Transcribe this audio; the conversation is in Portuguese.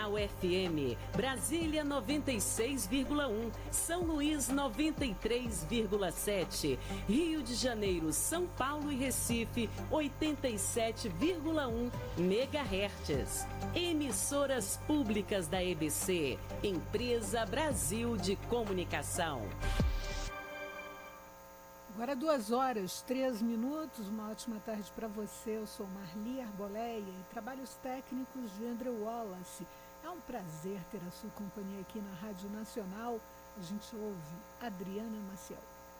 UFM, Brasília 96,1, São Luís 93,7, Rio de Janeiro, São Paulo e Recife 87,1 MHz. Emissoras públicas da EBC, Empresa Brasil de Comunicação. Agora 2h03, uma ótima tarde para você. Eu sou Marli Arboleia e trabalhos técnicos de Andrew Wallace. É um prazer ter a sua companhia aqui na Rádio Nacional. A gente ouve Adriana Maciel.